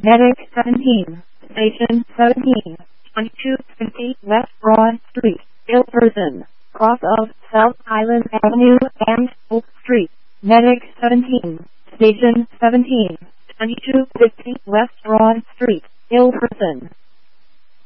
Medic 17, Station 17, 2250 West Broad Street, Ilverson, cross of South Island Avenue and Oak Street. Medic 17, Station 17, 2250 West Broad Street, Ilverson.